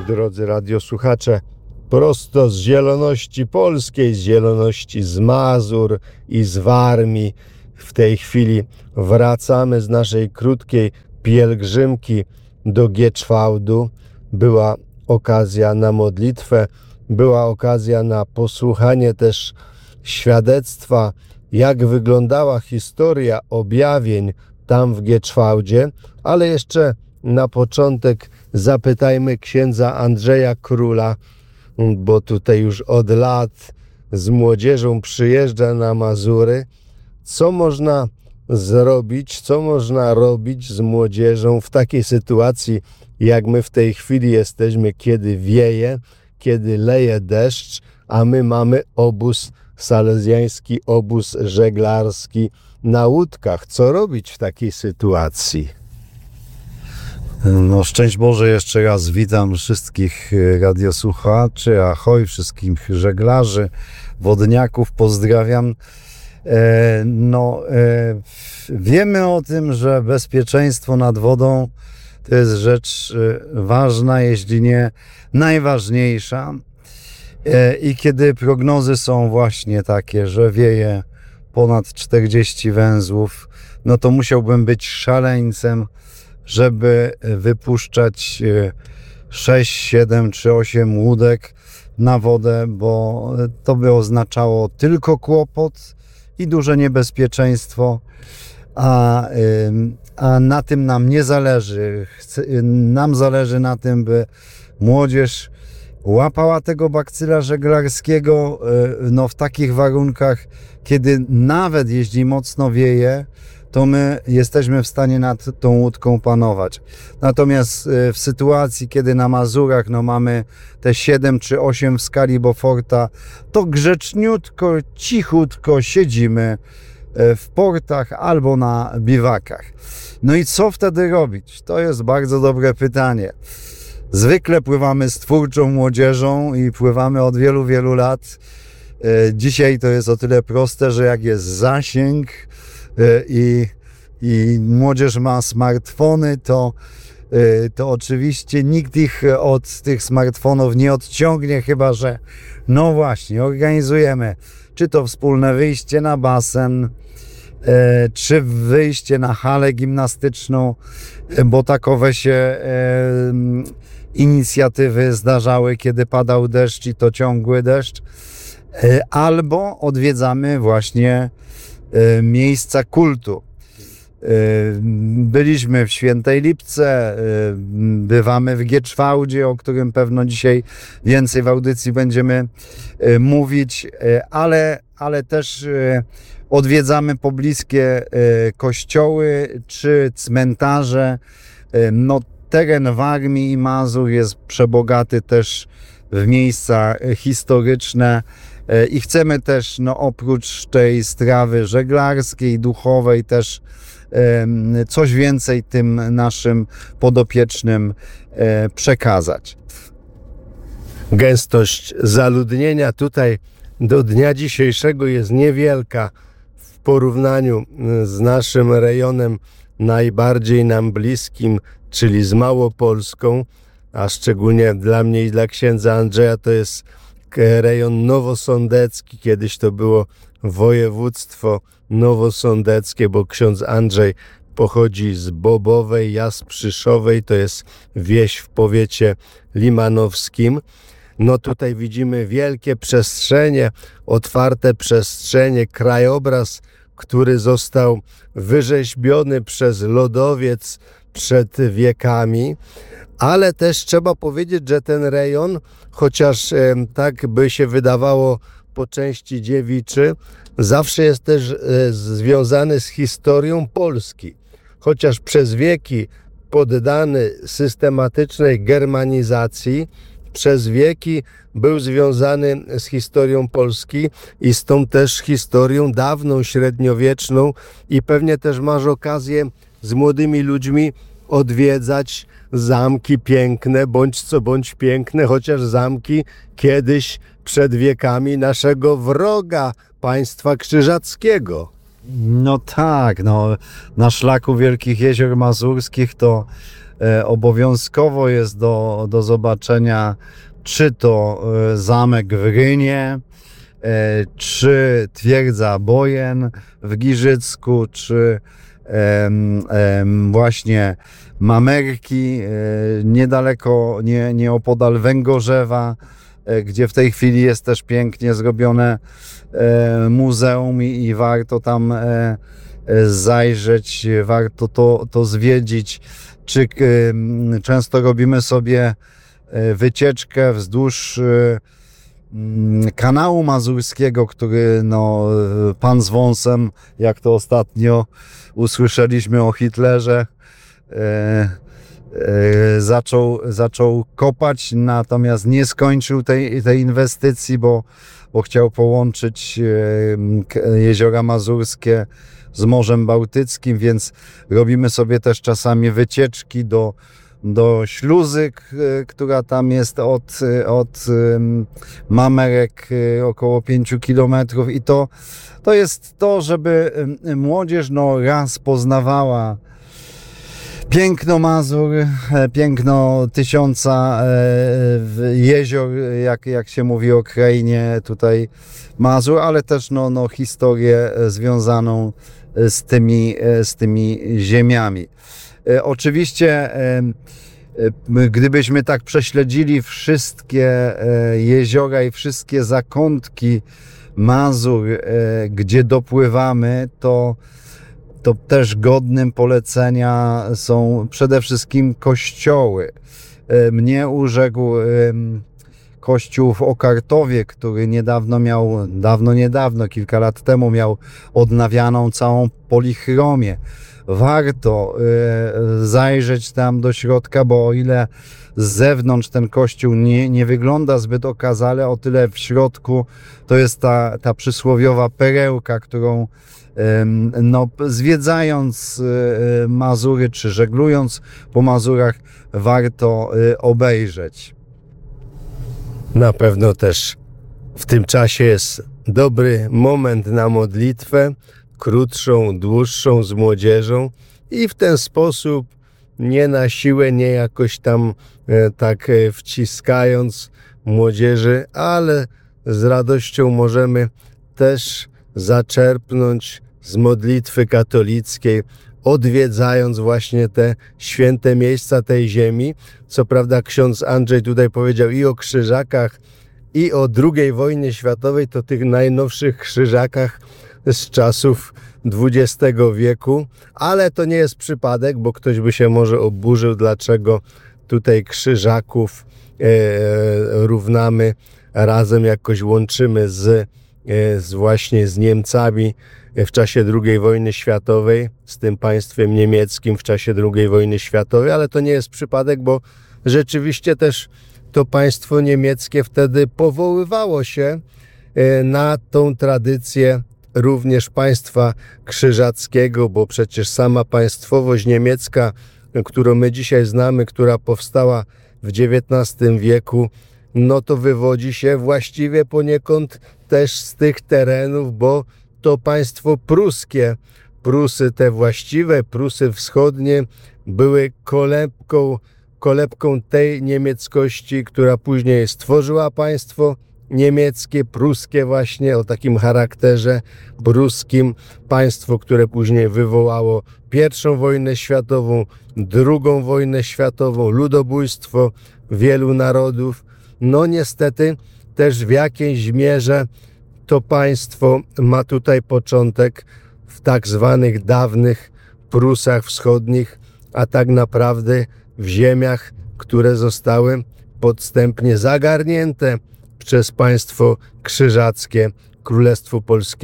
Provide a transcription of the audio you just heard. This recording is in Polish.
drodzy radiosłuchacze, prosto z zieloności polskiej, z zieloności z Mazur i z Warmii. W tej chwili wracamy z naszej krótkiej pielgrzymki do Gieczwałdu. Była okazja na modlitwę, była okazja na posłuchanie też świadectwa, jak wyglądała historia objawień tam w Gieczwałdzie, ale jeszcze na początek zapytajmy księdza Andrzeja Króla, bo tutaj już od lat z młodzieżą przyjeżdża na Mazury. Co można zrobić, co można robić z młodzieżą w takiej sytuacji, jak my w tej chwili jesteśmy, kiedy wieje, kiedy leje deszcz, a my mamy obóz salezjański, obóz żeglarski na łódkach. Co robić w takiej sytuacji? No, szczęść Boże, jeszcze raz witam wszystkich radiosłuchaczy, ahoj, wszystkich żeglarzy, wodniaków, pozdrawiam. Wiemy o tym, że bezpieczeństwo nad wodą to jest rzecz ważna, jeśli nie najważniejsza. I kiedy prognozy są właśnie takie, że wieje ponad 40 węzłów, no to musiałbym być szaleńcem, żeby wypuszczać 6, 7 czy 8 łódek na wodę, bo to by oznaczało tylko kłopot i duże niebezpieczeństwo, a na tym nam nie zależy. Nam zależy na tym, by młodzież łapała tego bakcyla żeglarskiego w takich warunkach, kiedy nawet jeśli mocno wieje, to my jesteśmy w stanie nad tą łódką panować. Natomiast w sytuacji, kiedy na Mazurach mamy te 7 czy 8 w skali Beauforta, to grzeczniutko, cichutko siedzimy w portach albo na biwakach. No i co wtedy robić? To jest bardzo dobre pytanie. Zwykle pływamy z twórczą młodzieżą i pływamy od wielu, wielu lat. Dzisiaj to jest o tyle proste, że jak jest zasięg i młodzież ma smartfony, to oczywiście nikt ich od tych smartfonów nie odciągnie, chyba że no właśnie, organizujemy czy to wspólne wyjście na basen, czy wyjście na halę gimnastyczną, bo takowe się inicjatywy zdarzały, kiedy padał deszcz i to ciągły deszcz, albo odwiedzamy właśnie miejsca kultu. Byliśmy w Świętej Lipce, bywamy w Gieczwałdzie, o którym pewno dzisiaj więcej w audycji będziemy mówić, ale też odwiedzamy pobliskie kościoły czy cmentarze. Teren Warmii i Mazur jest przebogaty też w miejsca historyczne i chcemy też oprócz tej strawy żeglarskiej, duchowej też coś więcej tym naszym podopiecznym przekazać. Gęstość zaludnienia tutaj do dnia dzisiejszego jest niewielka w porównaniu z naszym rejonem najbardziej nam bliskim, czyli z Małopolską, a szczególnie dla mnie i dla księdza Andrzeja to jest rejon nowosądecki. Kiedyś to było województwo nowosądeckie, bo ksiądz Andrzej pochodzi z Bobowej, Jasprzyszowej, to jest wieś w powiecie limanowskim. Tutaj widzimy wielkie przestrzenie, otwarte przestrzenie, krajobraz, który został wyrzeźbiony przez lodowiec przed wiekami, ale też trzeba powiedzieć, że ten rejon, chociaż tak by się wydawało po części dziewiczy, zawsze jest też związany z historią Polski. Chociaż przez wieki poddany systematycznej germanizacji, przez wieki był związany z historią Polski i z tą też historią dawną, średniowieczną i pewnie też masz okazję z młodymi ludźmi odwiedzać zamki piękne, bądź co bądź piękne, chociaż zamki kiedyś przed wiekami naszego wroga, państwa krzyżackiego. No tak, na szlaku Wielkich Jezior Mazurskich to obowiązkowo jest do zobaczenia, czy to zamek w Rynie, czy twierdza Bojen w Giżycku, czy właśnie Mamerki, niedaleko, nieopodal Węgorzewa, gdzie w tej chwili jest też pięknie zrobione muzeum i warto tam zajrzeć, warto to zwiedzić. Czy często robimy sobie wycieczkę wzdłuż kanału mazurskiego, który pan z wąsem, jak to ostatnio usłyszeliśmy o Hitlerze, zaczął kopać, natomiast nie skończył tej inwestycji, bo chciał połączyć jeziora mazurskie z Morzem Bałtyckim, więc robimy sobie też czasami wycieczki do śluzy, która tam jest od Mamerek około 5 kilometrów, i to jest to, żeby młodzież raz poznawała piękno Mazur, piękno 1000 jezior, jak się mówi o krainie tutaj Mazur, ale też historię związaną z tymi ziemiami. Oczywiście, gdybyśmy tak prześledzili wszystkie jeziora i wszystkie zakątki Mazur, gdzie dopływamy, to też godnym polecenia są przede wszystkim kościoły. Mnie urzekł kościół w Okartowie, który kilka lat temu miał odnawianą całą polichromię. Warto zajrzeć tam do środka, bo o ile z zewnątrz ten kościół nie wygląda zbyt okazale, o tyle w środku to jest ta przysłowiowa perełka, którą zwiedzając Mazury czy żeglując po Mazurach warto obejrzeć. Na pewno też w tym czasie jest dobry moment na modlitwę, krótszą, dłuższą z młodzieżą, i w ten sposób nie na siłę, nie jakoś tam tak wciskając młodzieży, ale z radością możemy też zaczerpnąć z modlitwy katolickiej, odwiedzając właśnie te święte miejsca tej ziemi. Co prawda ksiądz Andrzej tutaj powiedział i o krzyżakach, i o II wojnie światowej, to tych najnowszych krzyżakach z czasów XX wieku, ale to nie jest przypadek, bo ktoś by się może oburzył, dlaczego tutaj krzyżaków równamy, razem jakoś łączymy właśnie z Niemcami w czasie II wojny światowej, z tym państwem niemieckim w czasie II wojny światowej, ale to nie jest przypadek, bo rzeczywiście też to państwo niemieckie wtedy powoływało się na tą tradycję również państwa krzyżackiego, bo przecież sama państwowość niemiecka, którą my dzisiaj znamy, która powstała w XIX wieku, to wywodzi się właściwie poniekąd też z tych terenów, bo to państwo pruskie, Prusy te właściwe, Prusy wschodnie, były kolebką tej niemieckości, która później stworzyła państwo niemieckie, pruskie właśnie, o takim charakterze pruskim. Państwo, które później wywołało I wojnę światową, II wojnę światową, ludobójstwo wielu narodów. Niestety też w jakiejś mierze to państwo ma tutaj początek w tak zwanych dawnych Prusach wschodnich, a tak naprawdę w ziemiach, które zostały podstępnie zagarnięte przez państwo krzyżackie, Królestwo Polskie.